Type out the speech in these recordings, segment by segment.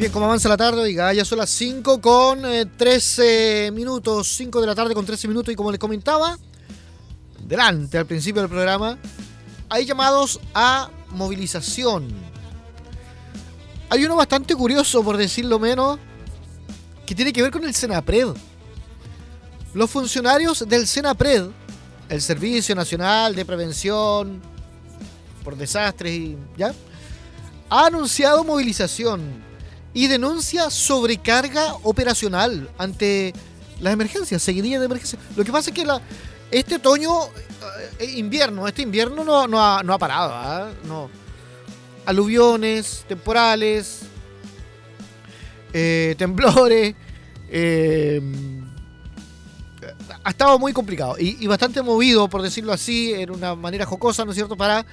Bien, como avanza la tarde, oiga, ya son las 5 con 13 minutos, 5 de la tarde con 13 minutos, y como les comentaba, delante al principio del programa, hay llamados a movilización. Hay uno bastante curioso, por decirlo menos, que tiene que ver con el Senapred. Los funcionarios del Senapred, el Servicio Nacional de Prevención por Desastres, ha anunciado movilización y denuncia sobrecarga operacional ante las emergencias, seguidillas de emergencias. Lo que pasa es que este invierno no ha parado, no. Aluviones, temporales, temblores, ha estado muy complicado y bastante movido, por decirlo así, en una manera jocosa, ¿no es cierto?, para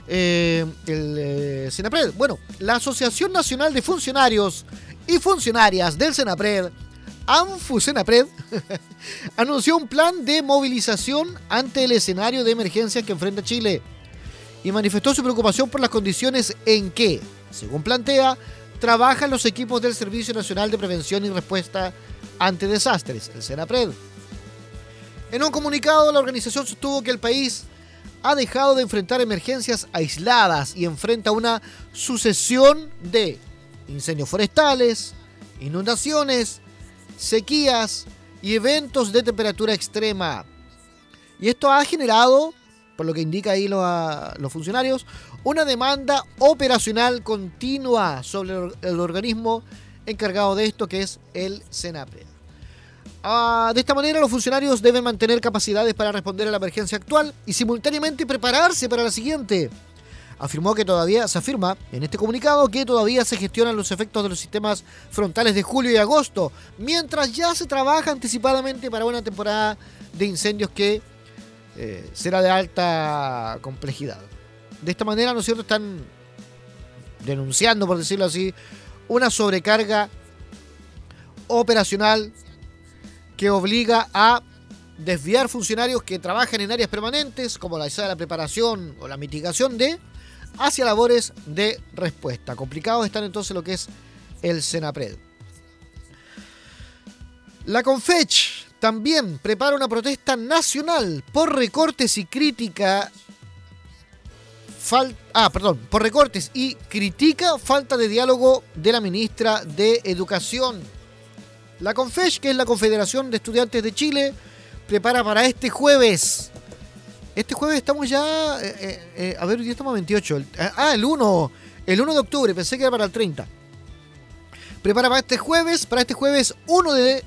el Senapred. Bueno, la Asociación Nacional de Funcionarios y Funcionarias del Senapred, ANFUSENAPRED, anunció un plan de movilización ante el escenario de emergencias que enfrenta Chile y manifestó su preocupación por las condiciones en que, según plantea, trabajan los equipos del Servicio Nacional de Prevención y Respuesta ante Desastres, el Senapred. En un comunicado, la organización sostuvo que el país ha dejado de enfrentar emergencias aisladas y enfrenta una sucesión de incendios forestales, inundaciones, sequías y eventos de temperatura extrema. Y esto ha generado, por lo que indica ahí los funcionarios, una demanda operacional continua sobre el organismo encargado de esto, que es el Senapred. De esta manera, los funcionarios deben mantener capacidades para responder a la emergencia actual y simultáneamente prepararse para la siguiente. Se afirma en este comunicado que todavía se gestionan los efectos de los sistemas frontales de julio y agosto, mientras ya se trabaja anticipadamente para una temporada de incendios que será de alta complejidad. De esta manera, ¿no es cierto?, están denunciando, por decirlo así, una sobrecarga operacional que obliga a desviar funcionarios que trabajan en áreas permanentes, como la preparación o la mitigación hacia labores de respuesta. Complicados están entonces lo que es el Senapred. La CONFECH también prepara una protesta nacional por recortes y critica falta de diálogo de la ministra de Educación. La CONFECH, que es la Confederación de Estudiantes de Chile, prepara para este jueves. Este jueves estamos ya... hoy día estamos a 28. El 1 de octubre, pensé que era para el 30. Prepara para este jueves 1 de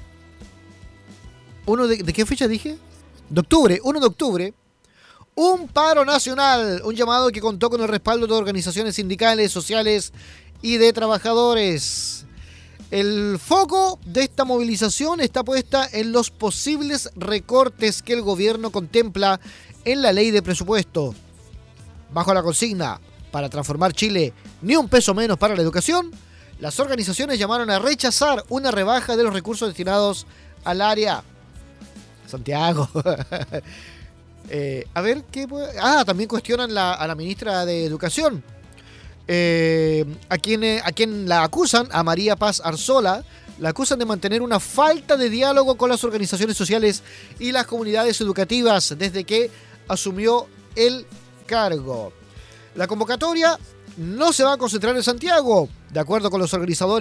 ¿qué fecha dije? De octubre, 1 de octubre. Un paro nacional, un llamado que contó con el respaldo de organizaciones sindicales, sociales y de trabajadores. El foco de esta movilización está puesta en los posibles recortes que el gobierno contempla en la ley de presupuesto. Bajo la consigna para transformar Chile, ni un peso menos para la educación, las organizaciones llamaron a rechazar una rebaja de los recursos destinados al área. Santiago. También cuestionan a la ministra de Educación. A quien la acusan, a María Paz Arzola, la acusan de mantener una falta de diálogo con las organizaciones sociales y las comunidades educativas desde que asumió el cargo. La convocatoria no se va a concentrar en Santiago. De acuerdo con los organizadores,